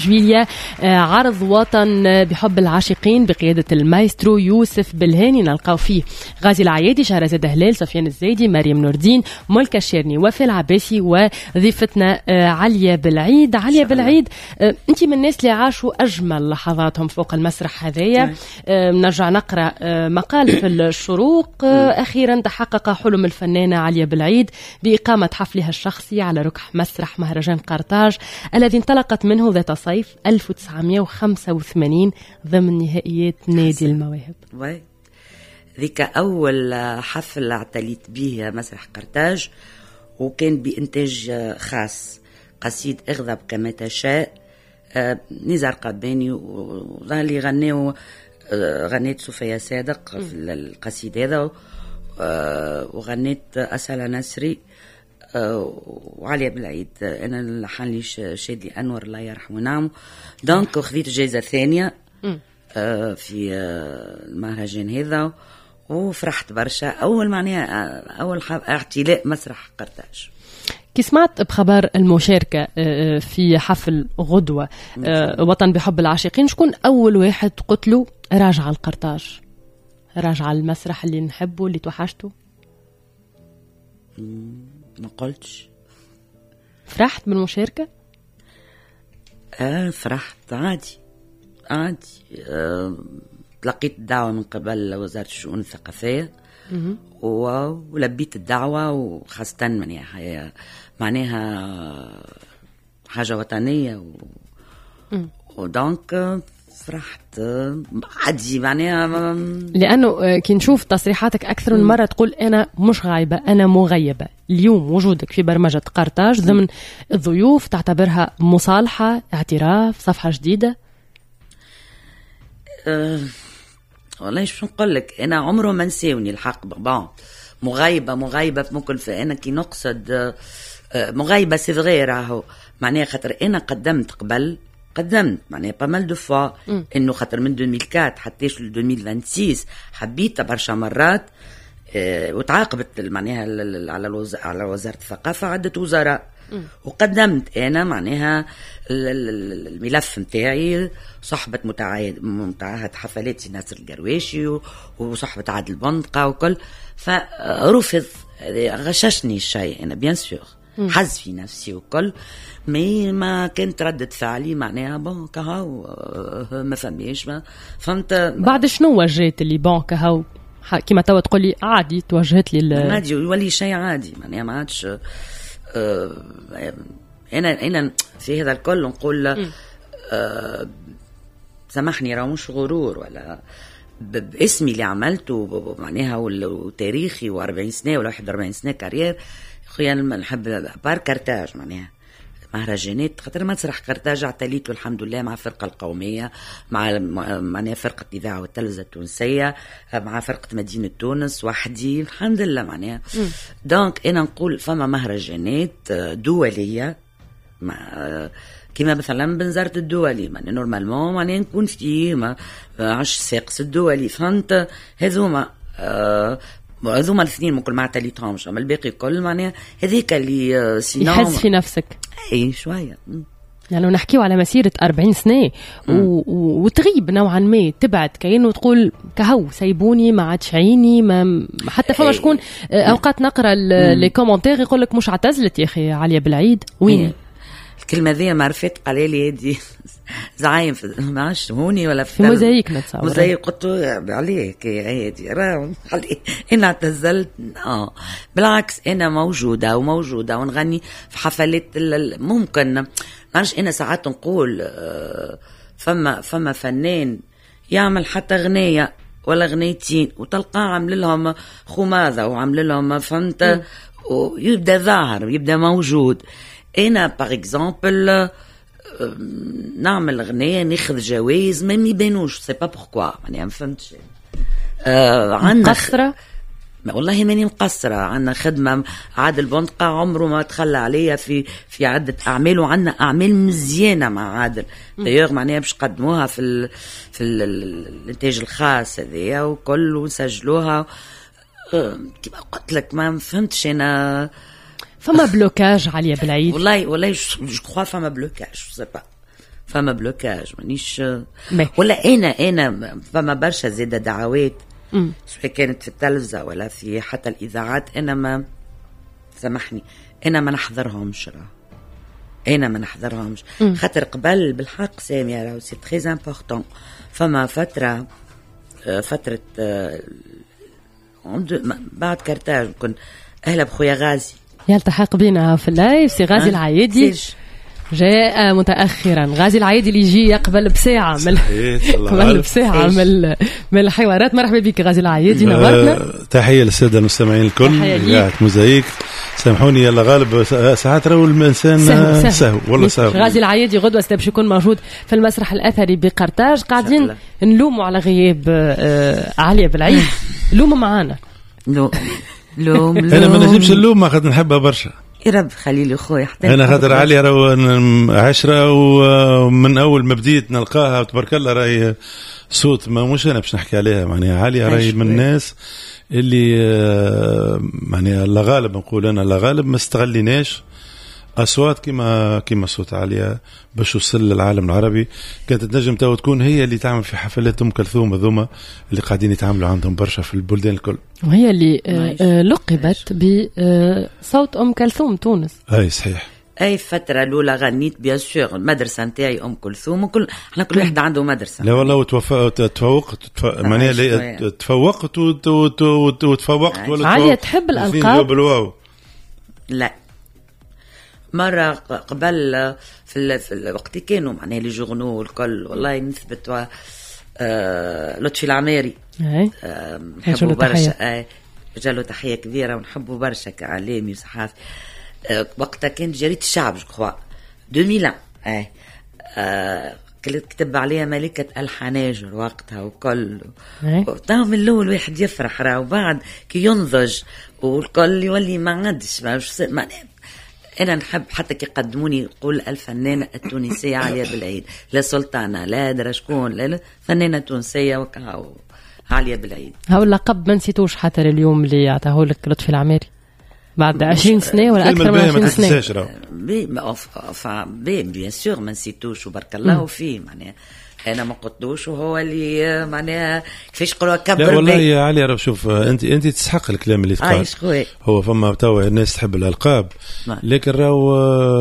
جويليا عرض وطن بحب العاشقين بقيادة المايسترو يوسف بالهاني، نلقاو فيه غازي العيادي، شهرزاد هلال، سفيان الزايدي، مريم نور الدين، ملكة الشيرني، وفاء العباسي، وضيفتنا عليا بالعيد. عليا بالعيد، انت من الناس اللي عاشوا اجمل لحظاتهم فوق المسرح هذايا. نرجع نقرا مقال في الشروق. اخيرا تحقق حلم الفنانة عليا بالعيد بإقامة حفلها الشخصي على ركح مسرح مهرجان قرطاج الذي انطلقت منه ذات صيف 1985 ضمن نهائيات نادي المواهب. ذيك أول حفل اعتليت به مسرح قرطاج، وكان بإنتاج خاص، قصيد اغضب كما تشاء، نزار قباني وظهري غنيت صوفيا صادق في القصيد هذا، وغنيت أسأل نسري وعليا بالعيد. انا اللحن لي شادي انور الله يرحمه ونعمه. دونك خذيت جائزه ثانيه في المهرجان هذا، وفرحت برشا. اول اعتلاء مسرح قرطاج. كي سمعت بخبر المشاركه في حفل غدوه وطن بحب العاشقين، شكون اول واحد قلت له راجع القرطاج، راجع المسرح اللي نحبه اللي توحشته؟ ما قلتش. فرحت بالمشاركة؟ فرحت عادي. تلقيت الدعوة من قبل وزارة الشؤون الثقافية ولبيت الدعوة، وخاصة معناها حاجة وطنية ودونك فرحت عادي معناها. لأنه كي نشوف تصريحاتك أكثر من مرة تقول أنا مش غايبة، أنا مغيبة. اليوم وجودك في برمجة قرطاج ضمن الضيوف تعتبرها مصالحة، اعتراف، صفحة جديدة؟ والله شو نقول لك، أنا عمره ما نساوني الحق. مغيبة ممكن، فأنا كي نقصد مغيبة سيفغي راهو معناها خاطر أنا قدمت معناها بامال دو فوا انه خاطر من 2004 حتى ل 2026 حبيت برشا مرات، وتعاقبت معناها على وزارة الثقافة عدة وزراء، وقدمت انا معناها الملف نتاعي، صحبة متعهد حفلات ناصر القرواشي وصحبة عادل بندقة وكل، فرفض. غششني الشيء انا بيان سور، حز في نفسي وكل، ما كانت ردة فعلي معناها كهو ما فهميش، ما فهمت. بعد شنو وجهت اللي كهو كما توا تقولي عادي توجهت لي عادي يولي شيء عادي معناها ما عادش. انا في هذا الكل نقول سامحني راه مش غرور ولا باسمي اللي عملته معناها وتاريخي و40 سنة ولا 41 سنة كارير. خويا نحب بار قرطاج معناها مهرجانات، خاطر مسرح قرطاج اعتليته الحمد لله مع الفرقة القومية، معناها فرقة الإذاعة والتلفزة التونسية، مع فرقة مدينة تونس وحدي الحمد لله معناها. دونك أنا نقول فما مهرجانات دولية كما مثلا بنزرت الدولي معناها نورمالمون معناها نكون فيه ما عش ساقس الدولي، فهمت. هذوما الاثنين ممكن ما اعتليتهمش، اما الباقي كل معناها هذيك اللي يحس في نفسك اي شويه. يعني نحكيو على مسيرة 40 سنة وتغيب نوعا ما، تبعد كأنه تقول كهو سيبوني ما عادش عيني، ما حتى فما شكون اوقات نقرا لي كومونتير يقول لك مش اعتزلت يا اخي عليا بالعيد وين الكلمة ذي ما عرفت قال لي هادي زعيم ما عادش هوني ولا في موزايك نتصور موزايك قلت عليك يا هادي راه انا اعتزلت. بالعكس انا موجودة ونغني في حفلات ممكن معلش. انا ساعات نقول فما فنان يعمل حتى غنية ولا غنيتين وتلقاه عامل لهم خماذة وعامل لهم فهمت، ويبدا ظاهر يبدا موجود. انا باغ اكزامبل نعمل غنية ناخذ جوائز ما يبانوش، سي با بوركوا يعني ما فهمتش. مقصرة والله ماني مقصرة. عندنا خدمة عادل بندقة عمره ما تخلى عليا في عدة أعمال، وعندنا أعمال مزيانة مع عادل دايوغ معناها باش قدموها في الانتاج الخاص هذيا وكل وسجلوها. كيما قلت لك ما فهمتش أنا. فما بلوكاج عليا بالعيد والله جو كخوا فما بلوكاج سي با فما بلوكاج مانيش ولا انا فما برشا زيادة دعوات سواء كانت في التلفزة ولا في حتى الإذاعات انا ما سامحني انا ما نحضرهمش انا ما نحضرهمش خاطر قبل بالحق سامي راهو سي تري امبورطون فما فترة بعد كرتاج كنت أهلا بخويا غازي يلتحق بنا في اللايف سي غازي العايدي جاء متأخرا. غازي العايدي اللي يجي يقبل بساعة من الحوارات. مرحبا بك غازي العايدي نورتنا. تحية للسادة المستمعين الكل قاعد موزايك. سامحوني يلا غالب ساعات راهو الإنسان سهو والله سهو. غازي العايدي غدوة باش يكون موجود في المسرح الأثري بقرطاج. قاعدين نلوموا على غياب عليا بالعيد. لوموا معانا. لوم أنا ما نجيبش اللوم ما خاطر نحبها برشا. يا رب خليلي خويا انا خاطر علي راهو 10 ومن اول ما بديت نلقاها تبارك الله راهي صوت ما مش انا باش نحكي عليها معناها علي راهي من الناس اللي معناها لا غالب نقول انا لا غالب ما استغليناش اصوات كيما صوت عليا باش توصل للعالم العربي. كانت تنجم تو تكون هي اللي تعمل في حفلات كلثوم هذوما اللي قاعدين يتعاملوا عندهم برشا في البلدان الكل. وهي اللي لقبت بصوت كلثوم تونس. اي صحيح. اي فتره الاولى غنيت بيان سور المدرسه نتاعي كلثوم وكل احنا كل واحد عنده مدرسه. لا والله تفوقت معناها تفوقت وتفوقت ولا عليا تحب الالقاب. لا مرة قبل في الوقت كانوا معناها لي جورنو والكل والله نثبت لطفي العماري نحبه برشا رجاله تحية كبيرة ونحبه برشا كإعلامي وصحافي. وقتها كانت جريدة الشعب جو 2001 كتب عليها ملكة الحناجر وقتها وكل طاو من الأول واحد يفرح راه وبعد كي ينضج والكل يولي ما عادش ما أنا نحب حتى كي قدموني يقول الفنانة التونسية عليا بالعيد لا سلطانة لا درا شكون لا فنانة تونسية وكهو عليا بالعيد. هاو اللقب ما نسيتوش حتى اليوم اللي عطاه لك لطفي العماري بعد 20 سنة ولا أكثر من 20 سنة. بيان سور ما نسيتوش وبارك الله فيه معناها أنا ما قلتلوش وهو اللي معناها كيفاش يقولوا كبر. لا والله يا علي راه شوف انت تستحق الكلام اللي تقال. هو فما توا الناس تحب الألقاب لكن راهو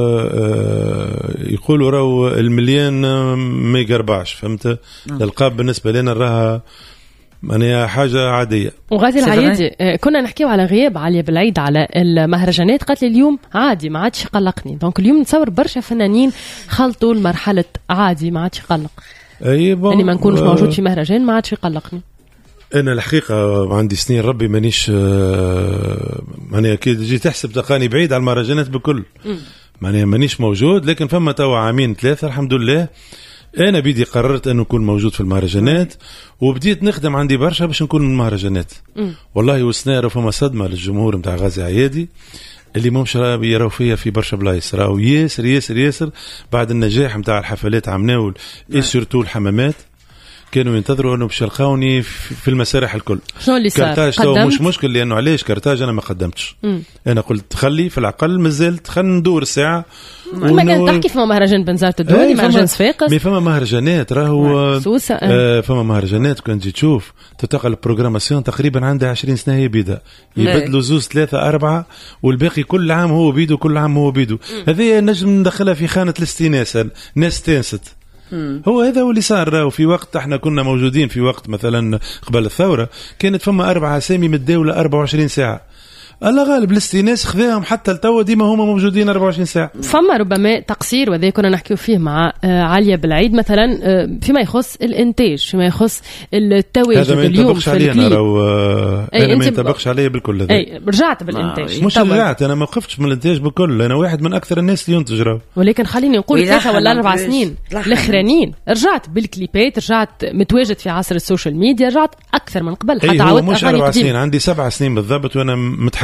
يقولوا راهو المليان ما يقربعش فهمت. الألقاب بالنسبة لنا راها معناها حاجة عادية. وغازي العايدي كنا نحكيو على غياب عليا بالعيد على المهرجانات قالت لي اليوم عادي ما عادش يقلقني. دونك اليوم نتصور برشا فنانين خلطوا المرحلة عادي ما عادش يقلق. اني ما نكونش موجود في مهرجان ما عادش يقلقني. انا الحقيقه عندي سنين ربي مانيش معناها كي تجي تحسب تلقاني بعيد على المهرجانات بكل معناها مانيش موجود. لكن فما توا عامين 3 الحمد لله انا بيدي قررت انه نكون موجود في المهرجانات وبديت نخدم عندي برشا باش نكون من المهرجانات. والله وسنا فما صدمه للجمهور نتاع غازي عيادي اللي مش يراو فيها في برشا بلايص راهو ياسر ياسر ياسر بعد النجاح نتاع الحفلات عمناول سورتو الحمامات كانوا ينتظروا انه باش يلقاوني في المسارح الكل. شنو اللي صار؟ كرتاج مش مشكل لانه علاش كرتاج انا ما قدمتش. انا قلت خلي في العقل مازلت خلينا ندور الساعه. ما كان تحكي فما مهرجان بنزرة الدولي مهرجان صفاقس مي فما مهرجانات راهو فما مهرجانات كنت تجي تشوف تتقل البروغراماسيون تقريبا عندها 20 سنه هي بيدا يبدلوا 2 3 4 والباقي كل عام هو بيدو كل عام هو بيدو. هذه نجم ندخلها في خانه الاستئناس ناس تنست. هو هذا هو اللي صار. وفي وقت احنا كنا موجودين في وقت مثلا قبل الثورة كانت فما 4 أسامي متداولة 24 ساعة. الله غالب الاستئناس خذاهم حتى التو ديما هما موجودين 24 ساعة. فما ربما تقصير وذي كنا نحكي فيه مع عليا بالعيد مثلا فيما يخص الانتاج فيما يخص التواجد اليوم في الكليب. انا ما ينطبقش عليه بالكل هذا. رجعت بالانتاج مش رجعت انا ما وقفتش من الانتاج بالكل. انا واحد من اكثر الناس اللي ينتج راهو. ولكن خليني نقول 3 ولا 4 سنين الاخرانيين رجعت بالكليبات رجعت متواجد في عصر السوشيال ميديا رجعت اكثر من قبل حتى عاودت مش 4 سنين عندي 7 سنين بالضبط وانا متحرك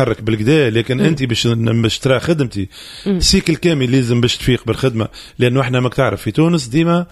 تحرك بالكدا، لكن انت باش ترى خدمتي سيكل كامل لازم باش تفيق بالخدمه، لانه احنا ما تعرف في تونس ديما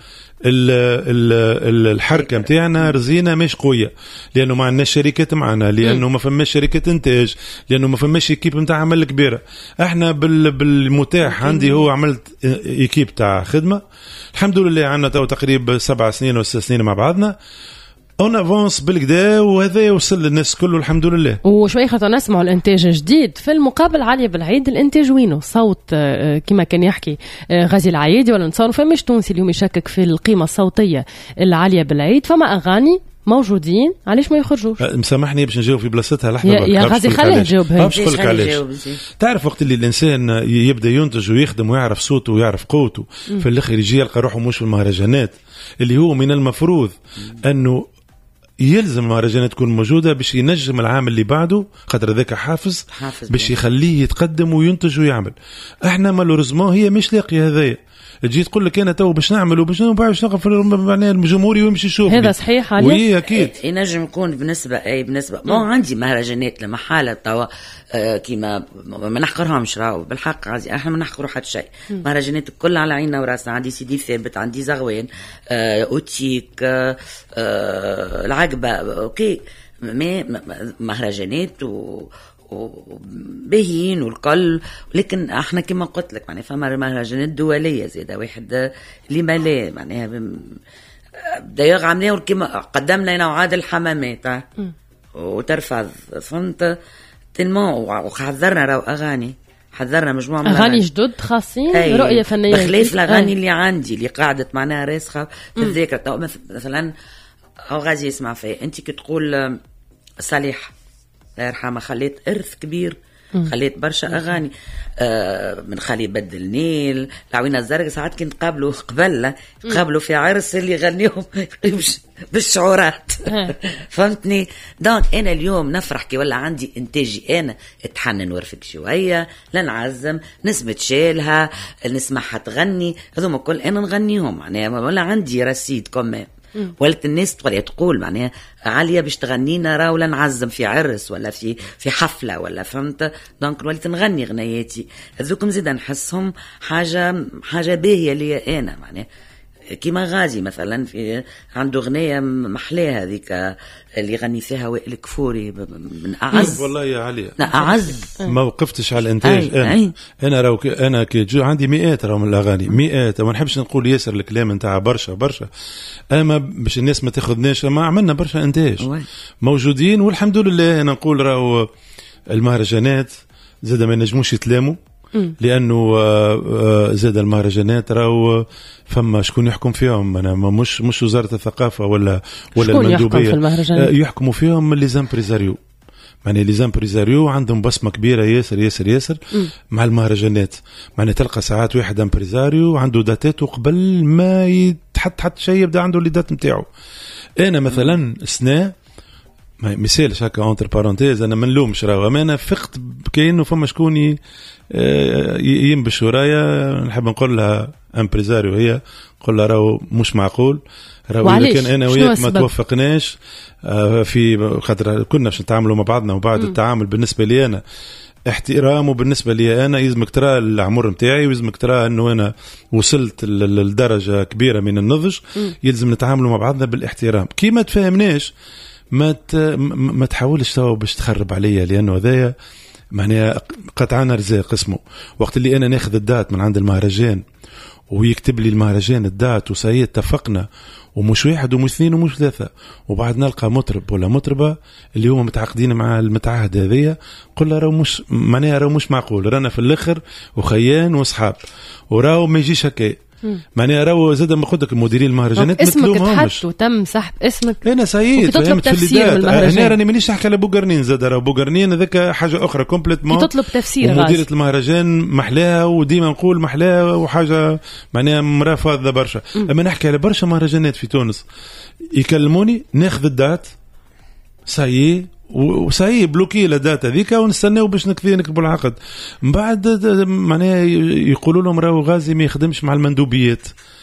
الحركه نتاعنا رزينه مش قويه، لانه ما عندناش شركات معنا، لانه ما فماش شركات انتاج، لانه ما فماش ايكيب نتاع عمل كبيره. احنا بالمتاح عندي هو عملت ايكيب تاع خدمه الحمد لله، عندنا تو تقريبا 7 سنين و 6 سنين مع بعضنا اون افونس بالكدا، وهذا يوصل للناس كله الحمد لله. وشوي خاطر نسمعوا الانتاج جديد في المقابل. علي بالعيد الانتاج وينه؟ صوت كما كان يحكي غازي العيادي، ولا نتصور فماش تونسي اليوم يشكك في القيمه الصوتيه العاليه بالعيد، فما اغاني موجودين، علاش ما يخرجوش؟ مسامحني باش نجاوب في بلاصتها لحظه يا غازي، خليه يجاوبها. باش نقول لك علاش. تعرف وقت اللي الانسان يبدا ينتج ويخدم ويعرف صوته ويعرف قوته، في الاخر يجي يلقى روحه مش في المهرجانات، اللي هو من المفروض انه يلزم المهرجانات تكون موجودة باش ينجم العام اللي بعده، خاطر ذاك حافز باش يخليه يتقدم وينتج ويعمل. احنا مالوريزمون هي مش لاقيه هذايا، تجي تقول لك انا تو باش نعمل وباش نقف معناها الجمهور يمشي يشوف. هذا صحيح عليه، وهي اكيد ينجم يكون بنسبه ما عندي مهرجانات لمحاله توا كيما ما نحقرهمش، راهو بالحق عادي احنا ما نحقروا حتى شيء. مهرجانات الكل على عيننا وراسنا، عندي سيدي ثابت، عندي زغوان، اوتيك، العقبه، اوكي، مهرجانات وبهين والكل، لكن احنا كما قلت لك معناها فما مهرجانات دوليه زياده واحد اللي مالاه معناها دايوغ عملناه كما قدمنا انا وعادل حمامات وترفض، فهمت تلمون، وحضرنا راهو اغاني، حضرنا مجموعه من اغاني جدد خاصين رؤيه فنيه بخلاف الاغاني اللي عندي اللي قاعدت معناها راسخه في الذاكره. مثلا او غازي يسمع فيا انت كتقول صالح الله يرحمه خليت إرث كبير، خليت برشا أغاني من خلي بدل نيل، العوينة الزرق، ساعات كنت قابلوا في عرس اللي يغنيهم بالشعورات فهمتني. دونك أنا اليوم نفرح كي ولا عندي إنتاجي أنا اتحنن ورفك شوية، لنعزم نسمة شالها نسمعها تغني، هذوما كل أنا نغنيهم معناها، ولا عندي رصيد كمان. ولت الناس تقول معناها عالية باش تغنينا راه ولا نعزم في عرس ولا في حفلة ولا فهمت. دونك ولت نغني غنياتي هذوكم زيد نحسهم حاجة باهية لي أنا معناها. كيما غازي مثلا في عنده غنية محلاها هذيك اللي غني فيها وائل كفوري من أعز. والله يا علي أعز ما وقفتش على الإنتاج. أنا أنا كي عندي مئات من الأغاني، مئات، وما نحبش نقول ياسر الكلام نتاع برشا أما باش الناس ما تاخذناش، ما عملنا برشا إنتاج موجودين والحمد لله. أنا نقول راهو المهرجانات زاد ما نجموش يتلاموا، لأنه زاد المهرجانات راهو فما شكون يحكم فيهم. أنا مش وزارة الثقافة ولا المندوبية يحكموا فيهم لي زامبريزاريو، يعني لي زامبريزاريو عندهم بصمة كبيرة ياسر مع المهرجانات. يعني تلقى ساعات واحد امبريزاريو عنده داتات وقبل ما يتحط حتى شيء يبدأ عنده اللي دات متاعه. أنا مثلا سنة ما مثالش هكا اونتر بارونتيز، انا ما نلومش راهو، اما انا فقت كاينه فما شكون ينبش ورايا، نحب نقول لها امبريزاريو، هي نقول لها راهو مش معقول، راهو اذا كان انا وياك ما توفقناش في خاطر كنا باش نتعاملوا مع بعضنا، وبعد التعامل بالنسبه لي انا احترام، وبالنسبه لي انا يلزمك ترى العمر نتاعي، ويلزمك ترى انه انا وصلت لدرجه كبيره من النضج، يلزم نتعاملوا مع بعضنا بالاحترام. كي ما تفهمناش ما تحاولش توا باش تخرب عليا، لانه هذايا معناها قطعنا رزاق اسمه. وقت اللي انا ناخذ الدات من عند المهرجان ويكتب لي المهرجان الدات وسايد اتفقنا، ومش واحد ومش اثنين ومش ثلاثة، وبعد نلقى مطرب ولا مطربة اللي هم متعاقدين مع المتعهد هذية، قل له راهو مش معناها راهو مش معقول، رانا في الاخر وخيان واصحاب، وراهو ما يجيش هكا. معناها راهو زاد ما قلت لك المديرين المهرجانات اسمك تحط وتم سحب اسمك، انا سعيد فهمت في اللي هنا راني مانيش نحكي على بوغرنين، زاد راهو بوغرنين هذاك حاجه اخرى كومبليتمون، تطلب تفسير. مديرة المهرجان محلاها، وديما نقول محلاها وحاجه معناها مراه فاضله برشا. اما نحكي على برشا مهرجانات في تونس يكلموني ناخذ الدات سايي وسايي بلوكي لداتا ذيك ونستناو باش نكتبوا العقد. من بعد معناها يقولوا لهم راهو غازي ما يخدمش مع المندوبيات.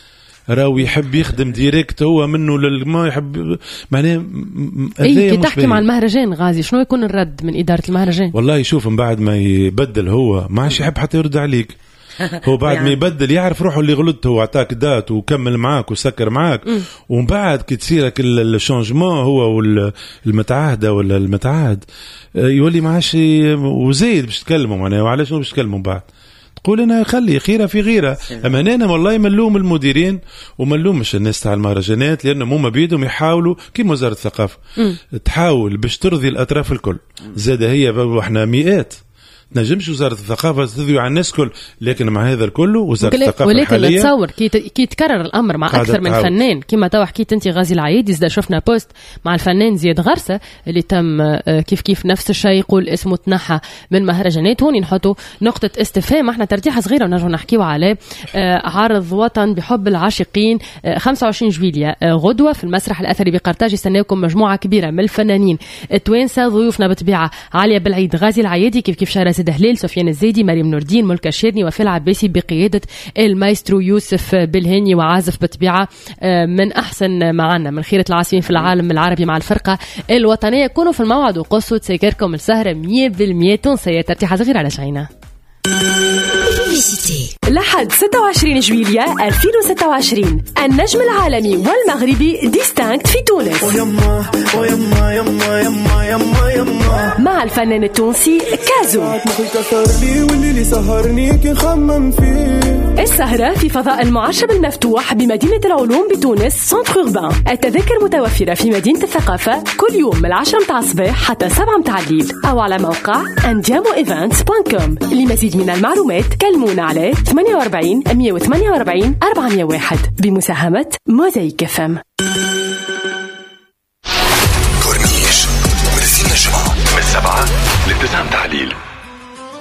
راهو يحب يخدم ديريكت هو منه ما يحب معناه. كي تحكي مع المهرجان غازي شنو يكون الرد من إدارة المهرجان؟ والله شوف من بعد ما يبدل هو ما عادش يحب حتى يرد عليك. هو بعد يعني ما يبدل يعرف روحه اللي غلطت، هو عطاك دات وكمل معاك وسكر معاك. ومن بعد كي تصيرك الشانجمون هو والمتعاهدة ولا المتعاهد يولي معاش وزايد باش تكلموا معناه. وعلاش باش تكلموا بعد تقول انا خلي خيره في غيره. اما انا والله ملوم المديرين وملومش الناس تاع المهرجانات لانهم هما بيدهم يحاولوا كيما وزاره الثقافه تحاول باش ترضي الاطراف الكل. زاد هي واحنا مئات نجمش وزارة الثقافة تذوي على الناس كل، لكن مع هذا الكله وزارة الثقافة ولكن نتصور كي تكرر الأمر مع أكثر من فنان كما توا حكيت أنت غازي العيادي. إذا شفنا بوست مع الفنان زياد غرسة اللي تم كيف نفس الشيء يقول اسمه تنحى من مهرجانات. هون نحطوا نقطة استفهام. احنا ترتيحة صغيرة ونرجع نحكيوا عليه. عرض وطن بحب العاشقين 25 جويلية غدوة في المسرح الأثري بقرطاج. يستناكم مجموعة كبيرة من الفنانين التوانسة ضيوفنا بطبيعة عليا بالعيد، غازي العيادي كيف شهرزاد دهليل، سفيان الزيدي، مريم نور الدين، ملكة الشيرني، وفاء العباسي بقيادة المايسترو يوسف بالهاني وعازف بطبيعة من أحسن معنا من خيرة العازفين في العالم العربي مع الفرقة الوطنية. كونوا في الموعد وقصوا تسيكركم السهرة 100% تونسية. ترتيحة صغيرة على شعينا لحد 26 جويلية 2026 النجم العالمي والمغربي ديستانكت في تونس مع الفنان التونسي كازو. السهرة في فضاء المعشب المفتوح بمدينة العلوم بتونس سنتر أوربان. التذاكر متوفرة في مدينة الثقافة كل يوم من 10 متاع الصباح حتى 7 متاع الليل أو على موقع andiamoevents.com. لمزيد من المعلومات كلمونا على 48 148 401 بمساهمة موزايك FM. كورنيش من السنة الجمعة من 7 ل 9 متاع الليل.